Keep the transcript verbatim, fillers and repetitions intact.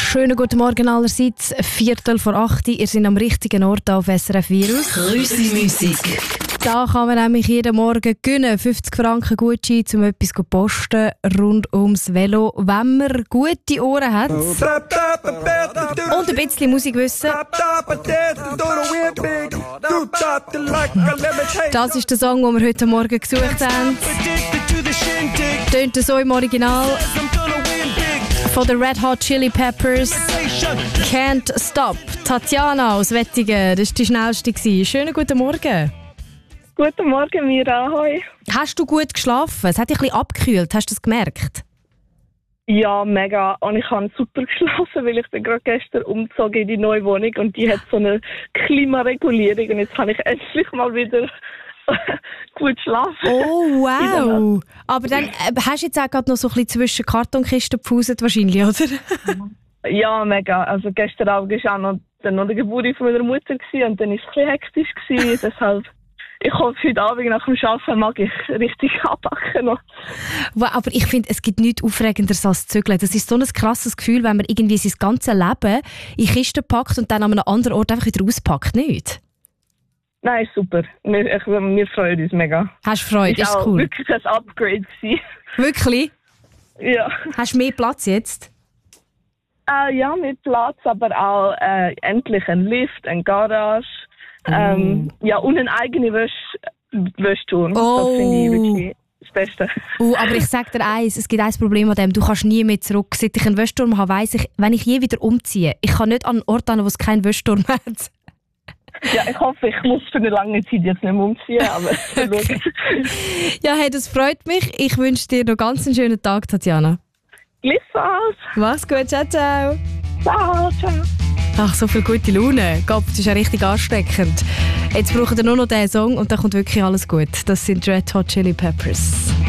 Schönen guten Morgen allerseits. Viertel vor acht. Ihr seid am richtigen Ort auf S R F Virus. Grüße Musik. Da kann man nämlich jeden Morgen gewinnen. fünfzig Franken Gutschein, um etwas zu posten rund ums Velo, wenn man gute Ohren hat. Und ein bisschen Musik wissen. Das ist der Song, den wir heute Morgen gesucht haben. Tönt so im Original. Von den Red Hot Chili Peppers. Can't Stop. Tatjana aus Wettingen, das war die schnellste. Schönen guten Morgen. Guten Morgen, Mira. Hoi. Hast du gut geschlafen? Es hat dich ein bisschen abgekühlt. Hast du das gemerkt? Ja, mega. Und ich habe super geschlafen, weil ich bin gerade gestern umgezogen in die neue Wohnung und die hat so eine Klimaregulierung und jetzt kann ich endlich mal wieder gut schlafen. Oh, wow. Aber dann äh, hast du jetzt auch gerade noch so ein bisschen zwischen Kartonkisten gepfuset wahrscheinlich, oder? Ja, mega. Also gestern Abend war auch noch, dann noch die Geburt von meiner Mutter gewesen, und dann war es ein bisschen hektisch gewesen, deshalb... Ich hoffe, heute Abend nach dem Arbeiten mag ich richtig anpacken noch. Aber ich finde, es gibt nichts Aufregenderes als Zügeln. Das ist so ein krasses Gefühl, wenn man irgendwie sein ganzes Leben in Kisten packt und dann an einem anderen Ort einfach wieder auspackt, nicht? Nein, super. Wir, ich, wir freuen uns mega. Hast du Freude? Ist, ist auch cool. Wirklich ein Upgrade gewesen. Wirklich? Ja. Hast du mehr Platz jetzt? Äh, ja, mit Platz, aber auch äh, endlich ein Lift, eine Garage. Ähm, ja, und eine eigene Wäsch Wäschturm. Oh. Das finde ich wirklich das Beste. Uh, aber ich sage dir eins, es gibt ein Problem an dem, du kannst nie mehr zurück. Seit ich einen Wäschturm habe, weiss ich, wenn ich je wieder umziehe, ich kann nicht an einen Ort hin, wo es keinen Wäschturm hat. Ja, ich hoffe, ich muss für eine lange Zeit jetzt nicht mehr umziehen, aber okay. Ja, hey, das freut mich. Ich wünsche dir noch ganz einen schönen Tag, Tatjana. Gleichfalls. Mach's gut, ciao, ciao. Ciao, ciao. Ach, so viel gute Laune. Gott, das ist ja richtig ansteckend. Jetzt brauchen wir nur noch diesen Song und dann kommt wirklich alles gut. Das sind Red Hot Chili Peppers.